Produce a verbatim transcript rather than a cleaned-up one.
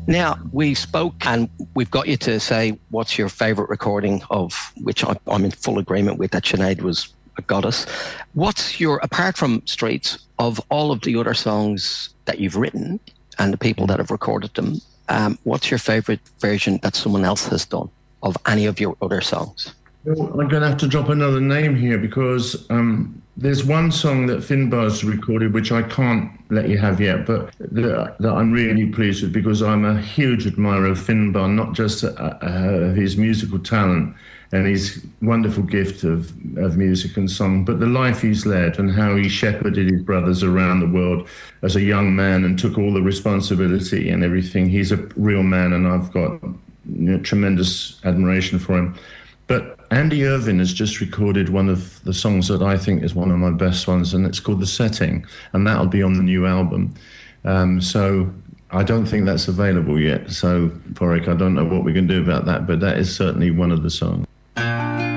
Now, we spoke and we've got you to say what's your favourite recording of, which I, I'm in full agreement with, that Sinead was a goddess. What's your, apart from Streets, of all of the other songs that you've written and the people that have recorded them, um, what's your favourite version that someone else has done of any of your other songs? Well, I'm going to have to drop another name here because um, there's one song that Finbar's recorded, which I can't let you have yet, but that, that I'm really pleased with because I'm a huge admirer of Finbar, not just uh, uh, his musical talent and his wonderful gift of, of music and song, but the life he's led and how he shepherded his brothers around the world as a young man and took all the responsibility and everything. He's a real man, and I've got you know, tremendous admiration for him. But Andy Irvine has just recorded one of the songs that I think is one of my best ones, and it's called The Setting, and that'll be on the new album. Um, so I don't think that's available yet. So, Porrick, I don't know what we can do about that, but that is certainly one of the songs.